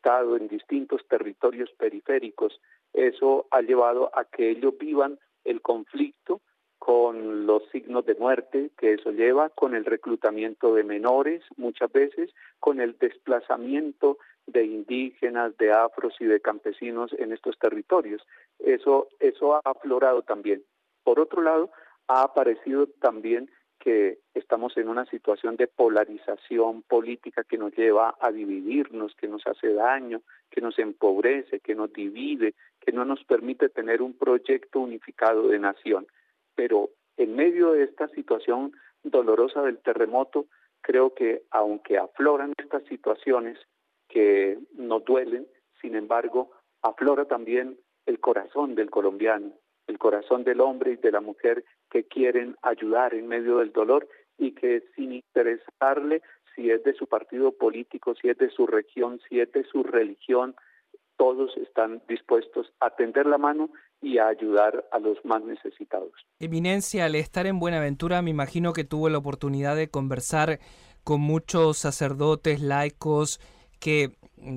estado, en distintos territorios periféricos. Eso ha llevado a que ellos vivan el conflicto con los signos de muerte que eso lleva, con el reclutamiento de menores muchas veces, con el desplazamiento de indígenas, de afros y de campesinos en estos territorios. Eso ha aflorado también. Por otro lado, ha aparecido también que estamos en una situación de polarización política que nos lleva a dividirnos, que nos hace daño, que nos empobrece, que nos divide, que no nos permite tener un proyecto unificado de nación. Pero en medio de esta situación dolorosa del terremoto, creo que aunque afloran estas situaciones que nos duelen, sin embargo, aflora también el corazón del colombiano, el corazón del hombre y de la mujer que quieren ayudar en medio del dolor y que sin interesarle si es de su partido político, si es de su región, si es de su religión, todos están dispuestos a tender la mano y a ayudar a los más necesitados. Eminencia, al estar en Buenaventura, me imagino que tuvo la oportunidad de conversar con muchos sacerdotes, laicos, que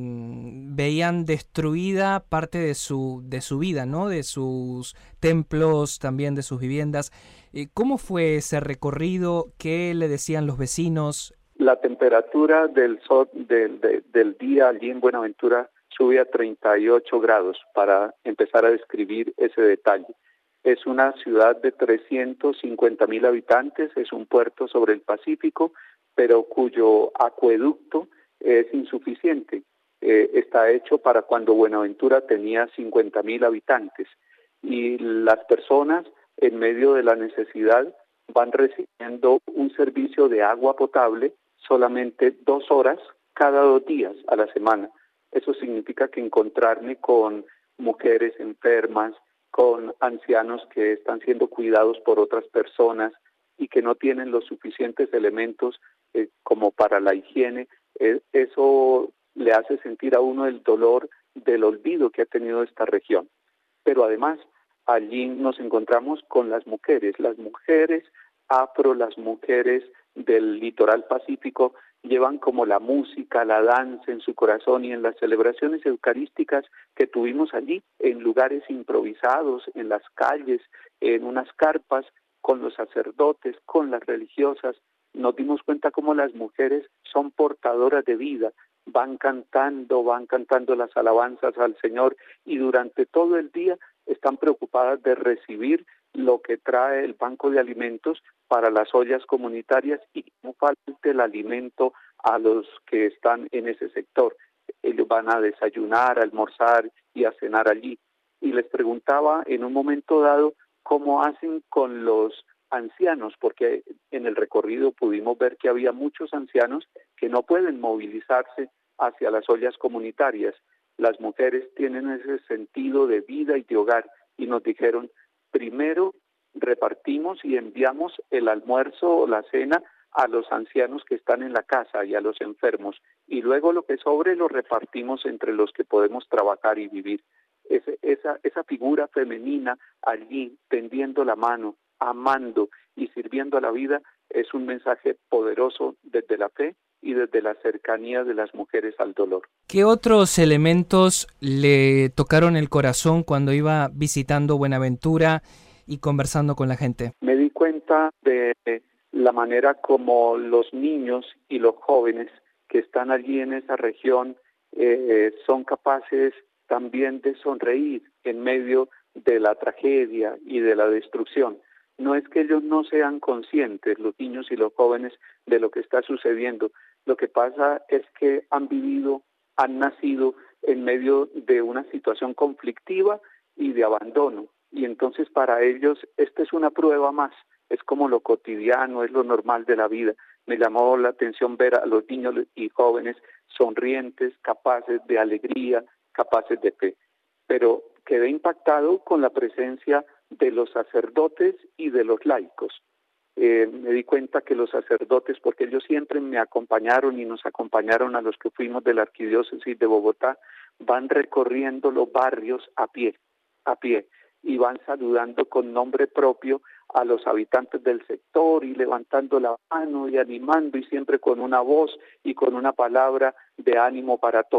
veían destruida parte de su vida, ¿no? De sus templos, también de sus viviendas. ¿Cómo fue ese recorrido? ¿Qué le decían los vecinos? La temperatura del sol del día allí en Buenaventura sube a 38 grados para empezar a describir ese detalle. Es una ciudad de 350.000 habitantes, es un puerto sobre el Pacífico, pero cuyo acueducto es insuficiente. Está hecho para cuando Buenaventura tenía 50.000 habitantes y las personas en medio de la necesidad van recibiendo un servicio de agua potable solamente 2 horas cada 2 días a la semana. Eso significa que encontrarme con mujeres enfermas, con ancianos que están siendo cuidados por otras personas y que no tienen los suficientes elementos como para la higiene, eso le hace sentir a uno el dolor del olvido que ha tenido esta región. Pero además, allí nos encontramos con las mujeres afro, las mujeres del litoral pacífico, llevan como la música, la danza en su corazón y en las celebraciones eucarísticas que tuvimos allí, en lugares improvisados, en las calles, en unas carpas, con los sacerdotes, con las religiosas, nos dimos cuenta cómo las mujeres son portadoras de vida, van cantando las alabanzas al Señor y durante todo el día están preocupadas de recibir lo que trae el banco de alimentos para las ollas comunitarias y no falte el alimento a los que están en ese sector. Ellos van a desayunar, a almorzar y a cenar allí. Y les preguntaba en un momento dado cómo hacen con los ancianos, porque en el recorrido pudimos ver que había muchos ancianos que no pueden movilizarse hacia las ollas comunitarias. Las mujeres tienen ese sentido de vida y de hogar y nos dijeron, primero repartimos y enviamos el almuerzo o la cena a los ancianos que están en la casa y a los enfermos y luego lo que sobre lo repartimos entre los que podemos trabajar y vivir. Esa figura femenina allí tendiendo la mano, amando y sirviendo a la vida es un mensaje poderoso desde la fe y desde la cercanía de las mujeres al dolor. ¿Qué otros elementos le tocaron el corazón cuando iba visitando Buenaventura y conversando con la gente? Me di cuenta de la manera como los niños y los jóvenes que están allí en esa región son capaces también de sonreír en medio de la tragedia y de la destrucción. No es que ellos no sean conscientes, los niños y los jóvenes, de lo que está sucediendo. Lo que pasa es que han vivido, han nacido en medio de una situación conflictiva y de abandono. Y entonces para ellos esta es una prueba más, es como lo cotidiano, es lo normal de la vida. Me llamó la atención ver a los niños y jóvenes sonrientes, capaces de alegría, capaces de fe. Pero quedé impactado con la presencia de los sacerdotes y de los laicos. Me di cuenta que los sacerdotes, porque ellos siempre me acompañaron y nos acompañaron a los que fuimos de la Arquidiócesis de Bogotá, van recorriendo los barrios a pie, y van saludando con nombre propio a los habitantes del sector y levantando la mano y animando y siempre con una voz y con una palabra de ánimo para todos.